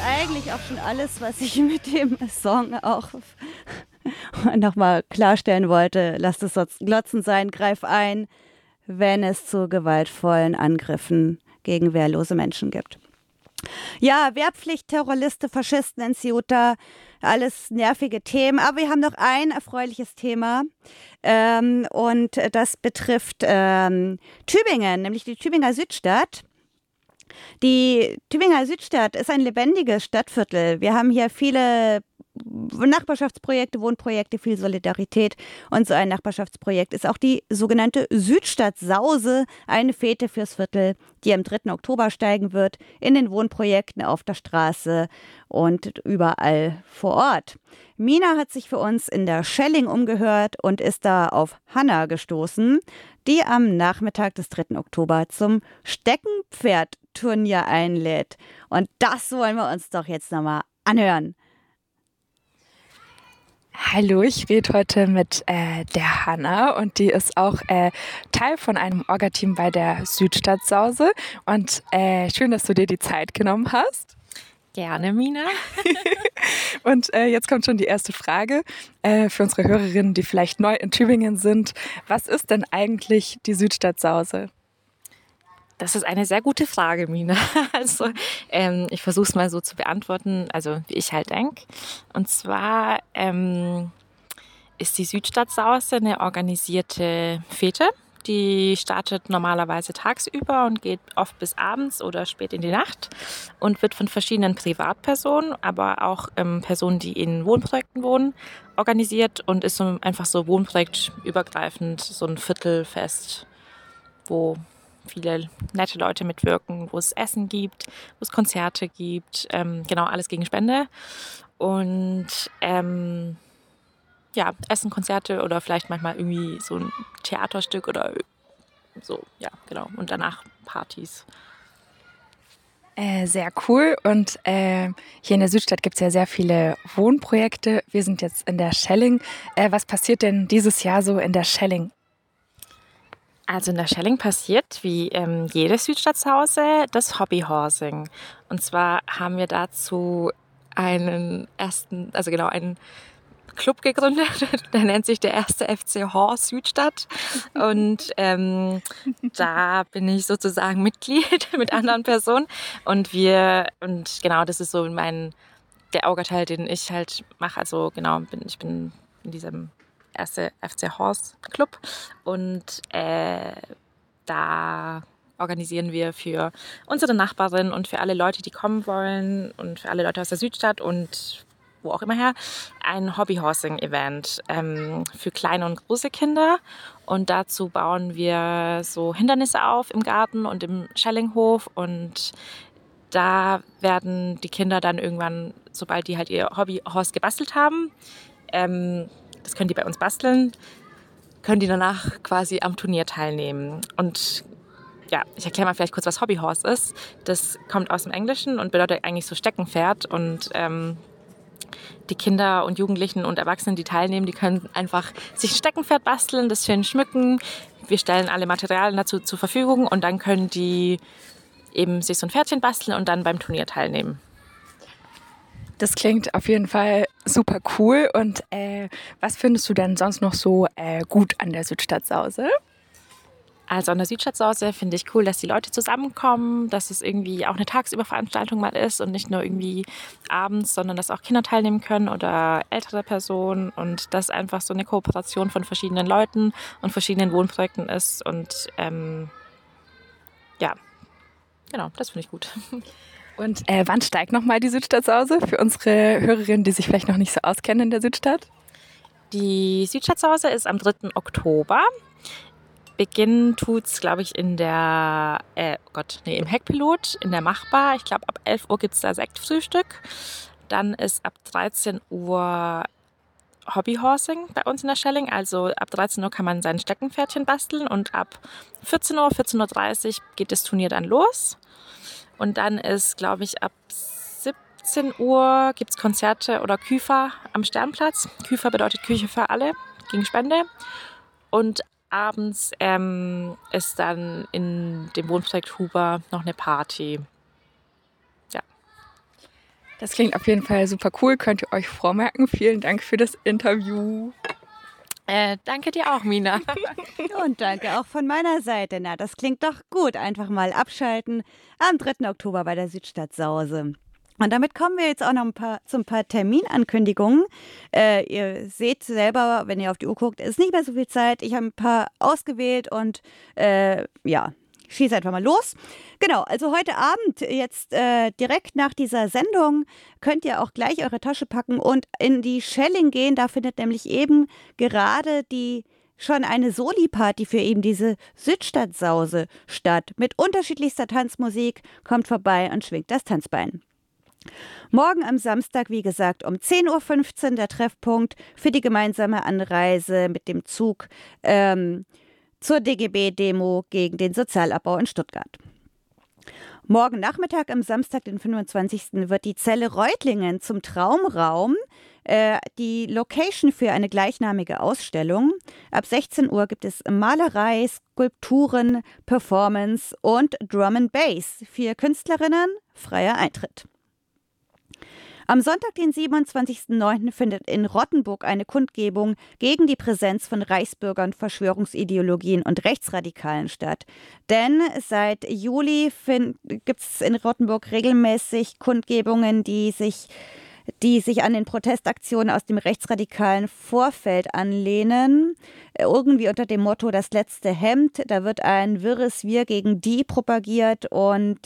eigentlich auch schon alles, was ich mit dem Song auch nochmal klarstellen wollte. Lasst es Glotzen sein, greif ein, wenn es zu gewaltvollen Angriffen gegen wehrlose Menschen gibt. Ja, Wehrpflicht, Terrorliste, Faschisten in Ceuta, alles nervige Themen. Aber wir haben noch ein erfreuliches Thema und das betrifft Tübingen, nämlich die Tübinger Südstadt. Die Tübinger Südstadt ist ein lebendiges Stadtviertel. Wir haben hier viele Nachbarschaftsprojekte, Wohnprojekte, viel Solidarität. Und so ein Nachbarschaftsprojekt ist auch die sogenannte Südstadt-Sause, eine Fete fürs Viertel, die am 3. Oktober steigen wird, in den Wohnprojekten, auf der Straße und überall vor Ort. Mina hat sich für uns in der Schelling umgehört und ist da auf Hanna gestoßen, die am Nachmittag des 3. Oktober zum Steckenpferd-Turnier einlädt. Und das wollen wir uns doch jetzt nochmal anhören. Hallo, ich rede heute mit der Hanna und die ist auch Teil von einem Orga-Team bei der Südstadt-Sause. Und schön, dass du dir die Zeit genommen hast. Gerne, Mina. Und jetzt kommt schon die erste Frage für unsere Hörerinnen, die vielleicht neu in Tübingen sind. Was ist denn eigentlich die Südstadt-Sause? Das ist eine sehr gute Frage, Mina. Also ich versuche es mal so zu beantworten, also wie ich halt denke. Und zwar ist die Südstadt-Sause eine organisierte Fete. Die startet normalerweise tagsüber und geht oft bis abends oder spät in die Nacht und wird von verschiedenen Privatpersonen, aber auch Personen, die in Wohnprojekten wohnen, organisiert und ist so einfach so wohnprojektübergreifend, so ein Viertelfest, wo viele nette Leute mitwirken, wo es Essen gibt, wo es Konzerte gibt, genau, alles gegen Spende. Und ja, Essen, Konzerte oder vielleicht manchmal irgendwie so ein Theaterstück oder so, ja, genau. Und danach Partys. Sehr cool. Und hier in der Südstadt gibt es ja sehr viele Wohnprojekte. Wir sind jetzt in der Schelling. Was passiert denn dieses Jahr so in der Schelling? Also in der Schelling passiert, wie jedes Südstadtshause, das Hobbyhorsing. Und zwar haben wir dazu einen Club gegründet, der nennt sich der erste FC Horse Südstadt. Und da bin ich sozusagen Mitglied mit anderen Personen. Und genau, das ist so der Orga-Teil, den ich halt mache. Also genau, ich bin in diesem erste FC Horse Club und da organisieren wir für unsere Nachbarin und für alle Leute, die kommen wollen und für alle Leute aus der Südstadt und wo auch immer her, ein Hobbyhorsing-Event für kleine und große Kinder. Und dazu bauen wir so Hindernisse auf im Garten und im Schellinghof. Und da werden die Kinder dann irgendwann, sobald die halt ihr Hobbyhorse gebastelt haben, das können die bei uns basteln, können die danach quasi am Turnier teilnehmen. Und ja, ich erkläre mal vielleicht kurz, was Hobbyhorse ist. Das kommt aus dem Englischen und bedeutet eigentlich so Steckenpferd. Und die Kinder und Jugendlichen und Erwachsenen, die teilnehmen, die können einfach sich ein Steckenpferd basteln, das schön schmücken. Wir stellen alle Materialien dazu zur Verfügung und dann können die eben sich so ein Pferdchen basteln und dann beim Turnier teilnehmen. Das klingt auf jeden Fall super cool. Und was findest du denn sonst noch so gut an der Südstadt-Sause? Also an der Südstadt-Sause finde ich cool, dass die Leute zusammenkommen, dass es irgendwie auch eine Tagsüberveranstaltung mal ist und nicht nur irgendwie abends, sondern dass auch Kinder teilnehmen können oder ältere Personen und dass einfach so eine Kooperation von verschiedenen Leuten und verschiedenen Wohnprojekten ist. Und ja, genau, das finde ich gut. Und wann steigt nochmal die Südstadt-Sause für unsere Hörerinnen, die sich vielleicht noch nicht so auskennen in der Südstadt? Die Südstadt-Sause ist am 3. Oktober. Beginn tut's, glaube ich, im Heckpilot, in der Machbar. Ich glaube, ab 11 Uhr gibt es da Sektfrühstück. Dann ist ab 13 Uhr Hobbyhorsing bei uns in der Schelling. Also ab 13 Uhr kann man sein Steckenpferdchen basteln und ab 14 Uhr, 14.30 Uhr geht das Turnier dann los. Und dann ist, glaube ich, ab 17 Uhr gibt es Konzerte oder Küfer am Sternplatz. Küfer bedeutet Küche für alle, gegen Spende. Und abends ist dann in dem Wohnprojekt Huber noch eine Party. Ja. Das klingt auf jeden Fall super cool, könnt ihr euch vormerken. Vielen Dank für das Interview. Danke dir auch, Mina. Und danke auch von meiner Seite. Na, das klingt doch gut. Einfach mal abschalten am 3. Oktober bei der Südstadt-Sause. Und damit kommen wir jetzt auch noch zu ein paar Terminankündigungen. Ihr seht selber, wenn ihr auf die Uhr guckt, ist nicht mehr so viel Zeit. Ich habe ein paar ausgewählt und schieße einfach mal los. Genau, also heute Abend, jetzt direkt nach dieser Sendung, könnt ihr auch gleich eure Tasche packen und in die Schelling gehen. Da findet nämlich eben gerade schon eine Soli-Party für eben diese Südstadt-Sause statt. Mit unterschiedlichster Tanzmusik. Kommt vorbei und schwingt das Tanzbein. Morgen am Samstag, wie gesagt, um 10.15 Uhr der Treffpunkt für die gemeinsame Anreise mit dem Zug zur DGB-Demo gegen den Sozialabbau in Stuttgart. Morgen Nachmittag, am Samstag, den 25. wird die Zelle Reutlingen zum Traumraum, die Location für eine gleichnamige Ausstellung. Ab 16 Uhr gibt es Malerei, Skulpturen, Performance und Drum and Bass. 4 Künstlerinnen, freier Eintritt. Am Sonntag, den 27.09. findet in Rottenburg eine Kundgebung gegen die Präsenz von Reichsbürgern, Verschwörungsideologien und Rechtsradikalen statt. Denn seit Juli gibt es in Rottenburg regelmäßig Kundgebungen, die sich an den Protestaktionen aus dem rechtsradikalen Vorfeld anlehnen. Irgendwie unter dem Motto das letzte Hemd. Da wird ein wirres Wir gegen die propagiert und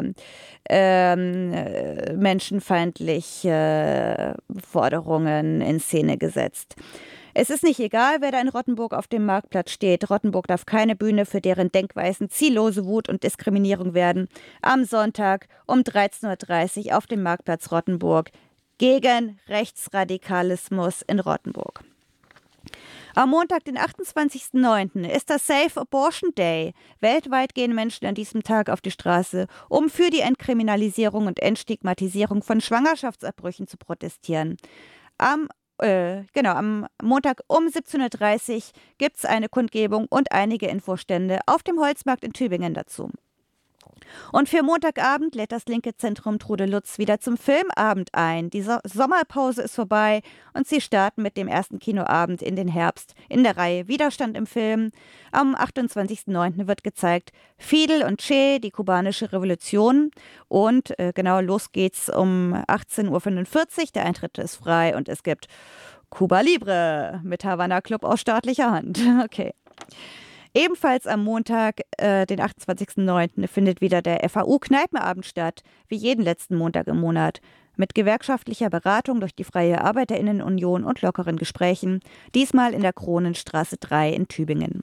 menschenfeindliche Forderungen in Szene gesetzt. Es ist nicht egal, wer da in Rottenburg auf dem Marktplatz steht. Rottenburg darf keine Bühne für deren Denkweisen ziellose Wut und Diskriminierung werden. Am Sonntag um 13.30 Uhr auf dem Marktplatz Rottenburg gegen Rechtsradikalismus in Rottenburg. Am Montag, den 28.09. ist das Safe Abortion Day. Weltweit gehen Menschen an diesem Tag auf die Straße, um für die Entkriminalisierung und Entstigmatisierung von Schwangerschaftsabbrüchen zu protestieren. Am Montag um 17.30 Uhr gibt es eine Kundgebung und einige Infostände auf dem Holzmarkt in Tübingen dazu. Und für Montagabend lädt das linke Zentrum Trudelutz wieder zum Filmabend ein. Die Sommerpause ist vorbei und sie starten mit dem ersten Kinoabend in den Herbst in der Reihe Widerstand im Film. Am 28.09. wird gezeigt Fidel und Che, die kubanische Revolution. Und los geht's um 18.45 Uhr. Der Eintritt ist frei und es gibt Cuba Libre mit Havana Club aus staatlicher Hand. Okay. Ebenfalls am Montag, den 28.09., findet wieder der FAU-Kneipenabend statt, wie jeden letzten Montag im Monat, mit gewerkschaftlicher Beratung durch die Freie ArbeiterInnen-Union und lockeren Gesprächen, diesmal in der Kronenstraße 3 in Tübingen.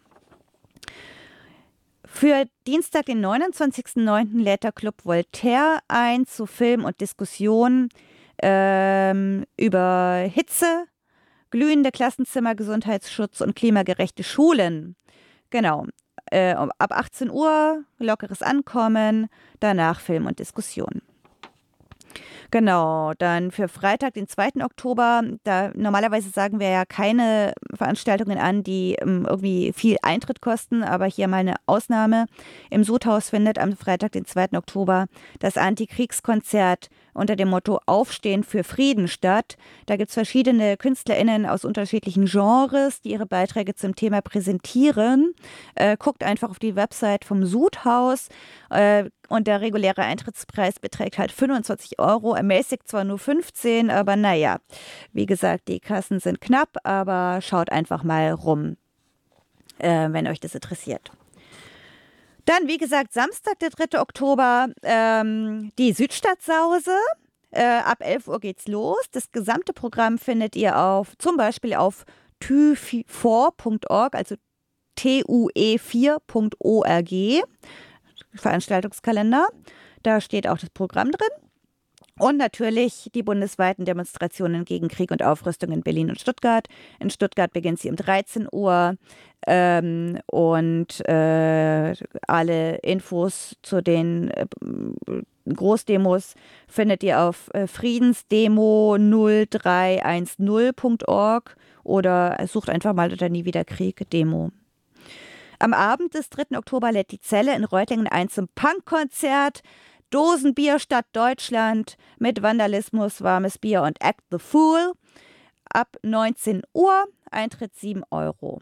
Für Dienstag, den 29.09., lädt der Club Voltaire ein zu Film und Diskussion über Hitze, glühende Klassenzimmer, Gesundheitsschutz und klimagerechte Schulen. Genau, ab 18 Uhr lockeres Ankommen, danach Film und Diskussion. Genau, dann für Freitag, den 2. Oktober, da normalerweise sagen wir ja keine Veranstaltungen an, die irgendwie viel Eintritt kosten, aber hier mal eine Ausnahme. Im Sudhaus findet am Freitag, den 2. Oktober, das Antikriegskonzert unter dem Motto Aufstehen für Frieden statt. Da gibt es verschiedene KünstlerInnen aus unterschiedlichen Genres, die ihre Beiträge zum Thema präsentieren. Guckt einfach auf die Website vom Sudhaus. Und der reguläre Eintrittspreis beträgt halt 25 €, ermäßigt zwar nur 15, aber naja, wie gesagt, die Kassen sind knapp, aber schaut einfach mal rum, wenn euch das interessiert. Dann, wie gesagt, Samstag, der 3. Oktober, die Südstadt-Sause. Ab 11 Uhr geht's los. Das gesamte Programm findet ihr zum Beispiel auf tue4.org, also tue4.org. Veranstaltungskalender. Da steht auch das Programm drin. Und natürlich die bundesweiten Demonstrationen gegen Krieg und Aufrüstung in Berlin und Stuttgart. In Stuttgart beginnt sie um 13 Uhr. Alle Infos zu den Großdemos findet ihr auf friedensdemo0310.org oder sucht einfach mal unter Nie wieder Krieg Demo. Am Abend des 3. Oktober lädt die Zelle in Reutlingen ein zum Punkkonzert. Dosenbier Stadt Deutschland mit Vandalismus, warmes Bier und Act the Fool. Ab 19 Uhr, Eintritt 7 Euro.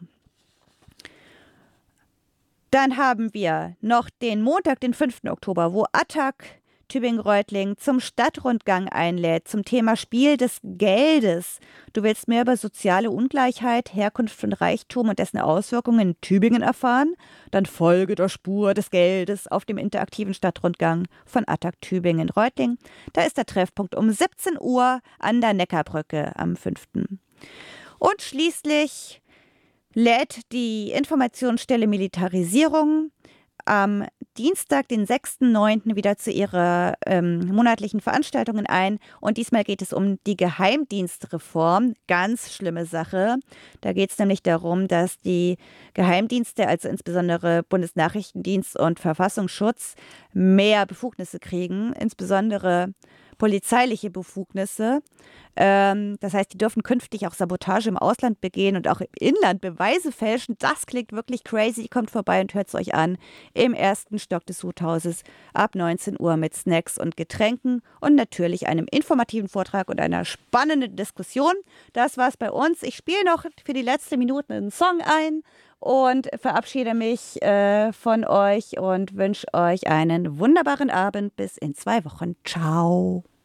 Dann haben wir noch den Montag, den 5. Oktober, wo Attac Tübingen-Reutlingen zum Stadtrundgang einlädt zum Thema Spiel des Geldes. Du willst mehr über soziale Ungleichheit, Herkunft und Reichtum und dessen Auswirkungen in Tübingen erfahren? Dann folge der Spur des Geldes auf dem interaktiven Stadtrundgang von Attac Tübingen-Reutlingen. Da ist der Treffpunkt um 17 Uhr an der Neckarbrücke am 5. Und schließlich lädt die Informationsstelle Militarisierung am Dienstag, den 6.9. wieder zu ihrer monatlichen Veranstaltungen ein. Und diesmal geht es um die Geheimdienstreform. Ganz schlimme Sache. Da geht es nämlich darum, dass die Geheimdienste, also insbesondere Bundesnachrichtendienst und Verfassungsschutz, mehr Befugnisse kriegen, insbesondere polizeiliche Befugnisse. Das heißt, die dürfen künftig auch Sabotage im Ausland begehen und auch im Inland Beweise fälschen. Das klingt wirklich crazy. Kommt vorbei und hört es euch an. Im ersten Stock des Huthauses ab 19 Uhr mit Snacks und Getränken und natürlich einem informativen Vortrag und einer spannenden Diskussion. Das war's bei uns. Ich spiele noch für die letzten Minuten einen Song ein und verabschiede mich von euch und wünsche euch einen wunderbaren Abend. Bis in 2 Wochen. Ciao.